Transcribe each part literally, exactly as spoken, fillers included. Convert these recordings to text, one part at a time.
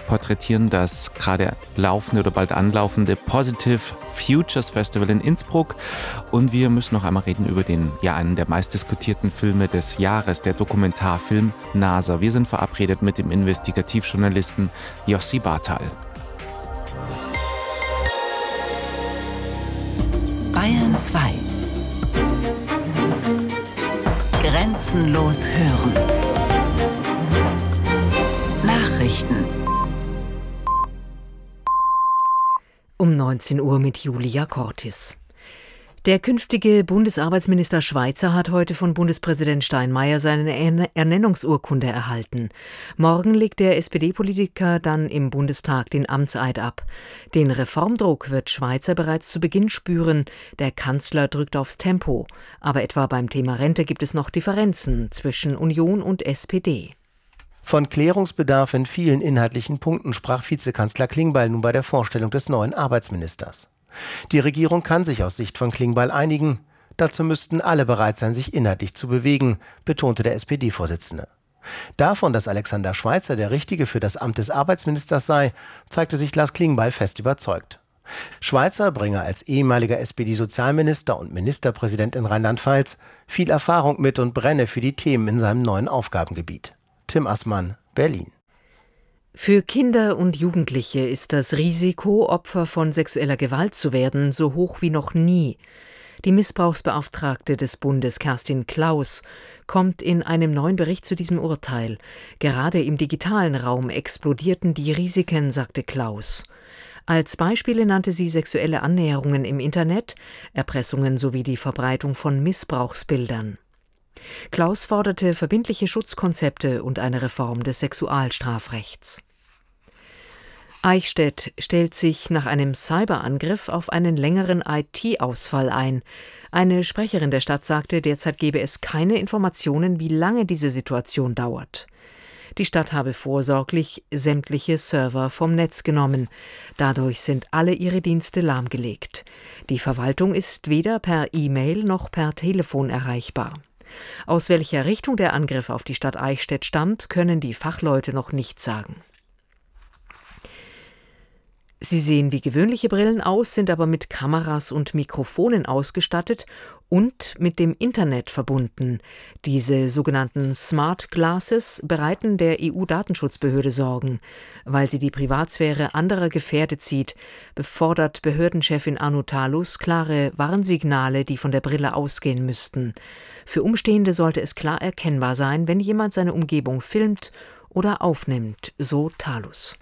porträtieren das gerade laufende oder bald anlaufende Positive Futures Festival in Innsbruck. Und wir müssen noch einmal reden über den, ja, einen der meistdiskutierten Filme des Jahres, der Dokumentarfilm NASA. Wir sind verabredet mit dem Investigativjournalisten Yossi Barthal. Bayern zwei. Grenzenlos hören. Nachrichten. Um neunzehn Uhr mit Julia Cortis. Der künftige Bundesarbeitsminister Schweizer hat heute von Bundespräsident Steinmeier seine Ernennungsurkunde erhalten. Morgen legt der S P D-Politiker dann im Bundestag den Amtseid ab. Den Reformdruck wird Schweizer bereits zu Beginn spüren. Der Kanzler drückt aufs Tempo. Aber etwa beim Thema Rente gibt es noch Differenzen zwischen Union und S P D. Von Klärungsbedarf in vielen inhaltlichen Punkten sprach Vizekanzler Klingbeil nun bei der Vorstellung des neuen Arbeitsministers. Die Regierung kann sich aus Sicht von Klingbeil einigen. Dazu müssten alle bereit sein, sich inhaltlich zu bewegen, betonte der S P D-Vorsitzende. Davon, dass Alexander Schweizer der Richtige für das Amt des Arbeitsministers sei, zeigte sich Lars Klingbeil fest überzeugt. Schweizer bringe als ehemaliger S P D-Sozialminister und Ministerpräsident in Rheinland-Pfalz viel Erfahrung mit und brenne für die Themen in seinem neuen Aufgabengebiet. Tim Assmann, Berlin. Für Kinder und Jugendliche ist das Risiko, Opfer von sexueller Gewalt zu werden, so hoch wie noch nie. Die Missbrauchsbeauftragte des Bundes, Kerstin Klaus, kommt in einem neuen Bericht zu diesem Urteil. Gerade im digitalen Raum explodierten die Risiken, sagte Klaus. Als Beispiele nannte sie sexuelle Annäherungen im Internet, Erpressungen sowie die Verbreitung von Missbrauchsbildern. Klaus forderte verbindliche Schutzkonzepte und eine Reform des Sexualstrafrechts. Eichstätt stellt sich nach einem Cyberangriff auf einen längeren I T-Ausfall ein. Eine Sprecherin der Stadt sagte, derzeit gebe es keine Informationen, wie lange diese Situation dauert. Die Stadt habe vorsorglich sämtliche Server vom Netz genommen. Dadurch sind alle ihre Dienste lahmgelegt. Die Verwaltung ist weder per E-Mail noch per Telefon erreichbar. Aus welcher Richtung der Angriff auf die Stadt Eichstätt stammt, können die Fachleute noch nicht sagen. Sie sehen wie gewöhnliche Brillen aus, sind aber mit Kameras und Mikrofonen ausgestattet und mit dem Internet verbunden. Diese sogenannten Smart Glasses bereiten der E U-Datenschutzbehörde Sorgen. Weil sie die Privatsphäre anderer gefährdet sieht, befordert Behördenchefin Anu Talus klare Warnsignale, die von der Brille ausgehen müssten. Für Umstehende sollte es klar erkennbar sein, wenn jemand seine Umgebung filmt oder aufnimmt, so Talus.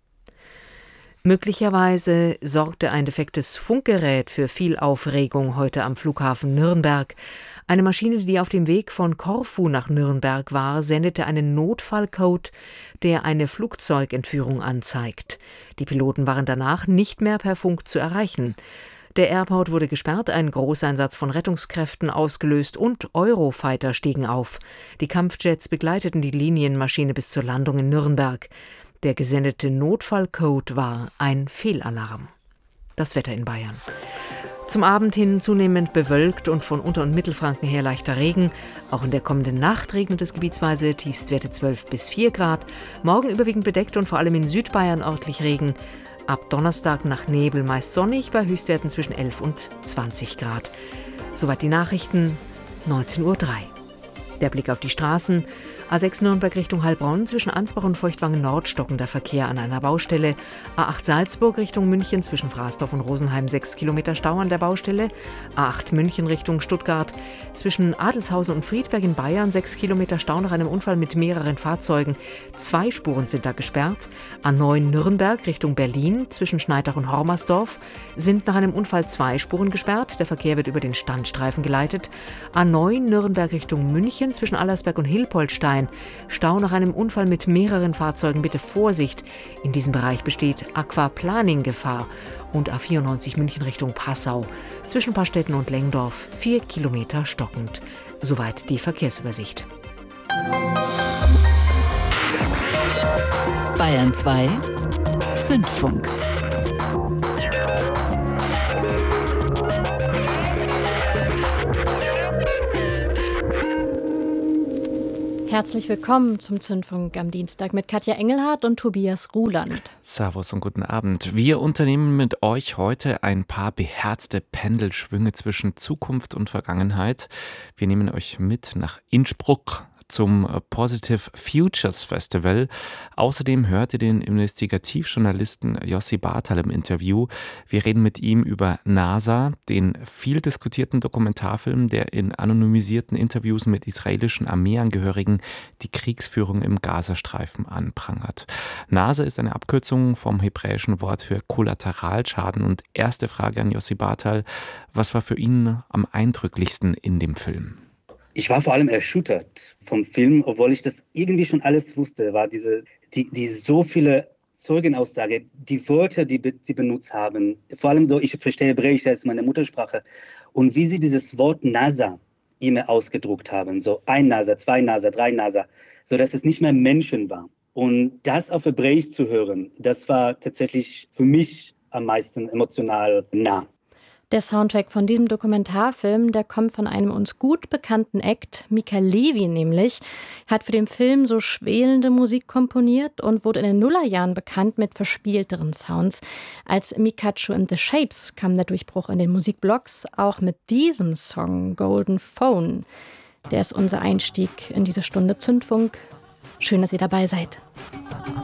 Möglicherweise sorgte ein defektes Funkgerät für viel Aufregung heute am Flughafen Nürnberg. Eine Maschine, die auf dem Weg von Korfu nach Nürnberg war, sendete einen Notfallcode, der eine Flugzeugentführung anzeigt. Die Piloten waren danach nicht mehr per Funk zu erreichen. Der Airport wurde gesperrt, ein Großeinsatz von Rettungskräften ausgelöst und Eurofighter stiegen auf. Die Kampfjets begleiteten die Linienmaschine bis zur Landung in Nürnberg. Der gesendete Notfallcode war ein Fehlalarm. Das Wetter in Bayern. Zum Abend hin zunehmend bewölkt und von Unter- und Mittelfranken her leichter Regen. Auch in der kommenden Nacht regnet es gebietsweise, Tiefstwerte zwölf bis vier Grad. Morgen überwiegend bedeckt und vor allem in Südbayern örtlich Regen. Ab Donnerstag nach Nebel meist sonnig, bei Höchstwerten zwischen elf und zwanzig Grad. Soweit die Nachrichten, neunzehn Uhr drei. Der Blick auf die Straßen. A sechs Nürnberg Richtung Heilbronn, zwischen Ansbach und Feuchtwangen Nord stockender Verkehr an einer Baustelle. A acht Salzburg Richtung München, zwischen Frasdorf und Rosenheim sechs Kilometer Stau an der Baustelle. A acht München Richtung Stuttgart, zwischen Adelshausen und Friedberg in Bayern sechs Kilometer Stau nach einem Unfall mit mehreren Fahrzeugen. Zwei Spuren sind da gesperrt. A neun Nürnberg Richtung Berlin, zwischen Schneidach und Hormersdorf sind nach einem Unfall zwei Spuren gesperrt. Der Verkehr wird über den Standstreifen geleitet. A neun Nürnberg Richtung München, zwischen Allersberg und Hilpoltstein. Stau nach einem Unfall mit mehreren Fahrzeugen. Bitte Vorsicht. In diesem Bereich besteht Aquaplaning-Gefahr. Und A vierundneunzig München Richtung Passau. Zwischen Pastetten und Lengdorf vier Kilometer stockend. Soweit die Verkehrsübersicht. Bayern zwei Zündfunk. Herzlich willkommen zum Zündfunk am Dienstag mit Katja Engelhardt und Tobias Ruland. Servus und guten Abend. Wir unternehmen mit euch heute ein paar beherzte Pendelschwünge zwischen Zukunft und Vergangenheit. Wir nehmen euch mit nach Innsbruck zum Positive Futures Festival. Außerdem hört ihr den Investigativjournalisten Yossi Bartal im Interview. Wir reden mit ihm über NASA, den viel diskutierten Dokumentarfilm, der in anonymisierten Interviews mit israelischen Armeeangehörigen die Kriegsführung im Gazastreifen anprangert. NASA ist eine Abkürzung vom hebräischen Wort für Kollateralschaden. Und erste Frage an Yossi Bartal: Was war für ihn am eindrücklichsten in dem Film? Ich war vor allem erschüttert vom Film, obwohl ich das irgendwie schon alles wusste, war diese, die, die so viele Zeugenaussage, die Wörter, die die benutzt haben, vor allem so, ich verstehe Hebräisch, das ist meine Muttersprache, und wie sie dieses Wort NASA immer ausgedruckt haben, so ein NASA, zwei NASA, drei NASA, so dass es nicht mehr Menschen war. Und das auf Hebräisch zu hören, das war tatsächlich für mich am meisten emotional nah. Der Soundtrack von diesem Dokumentarfilm, der kommt von einem uns gut bekannten Act, Mica Levi nämlich. Er hat für den Film so schwelende Musik komponiert und wurde in den Nullerjahren bekannt mit verspielteren Sounds. Als Mikachu and the Shapes kam der Durchbruch in den Musikblogs, auch mit diesem Song Golden Phone. Der ist unser Einstieg in diese Stunde Zündfunk. Schön, dass ihr dabei seid.